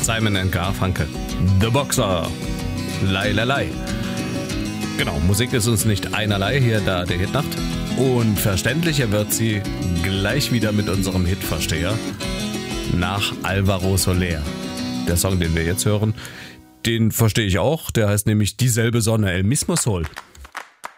Simon & Garfunkel. The Boxer. Lei, lei, lei. Genau, Musik ist uns nicht einerlei hier da der Hitnacht. Und verständlicher wird sie gleich wieder mit unserem Hitversteher nach Alvaro Soler. Der Song, den wir jetzt hören, den verstehe ich auch. Der heißt nämlich Dieselbe Sonne, El Mismo Sol.